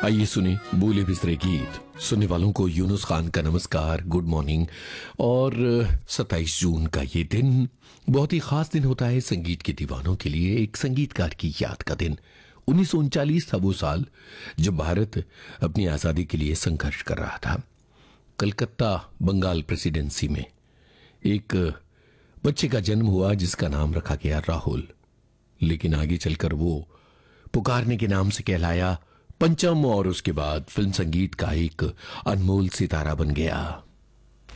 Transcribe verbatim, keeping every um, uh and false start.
आइए सुने बोले बिसरे गीत। सुनने वालों को यूनुस खान का नमस्कार, गुड मॉर्निंग। और सत्ताईस जून का ये दिन बहुत ही खास दिन होता है संगीत के दीवानों के लिए, एक संगीतकार की याद का दिन। उन्नीस सौ उनचालीस था वो साल जब भारत अपनी आजादी के लिए संघर्ष कर रहा था। कलकत्ता बंगाल प्रेसिडेंसी में एक बच्चे का जन्म हुआ जिसका नाम रखा गया राहुल, लेकिन आगे चलकर वो पुकारने के नाम से कहलाया पंचम और उसके बाद फिल्म संगीत का एक अनमोल सितारा बन गया।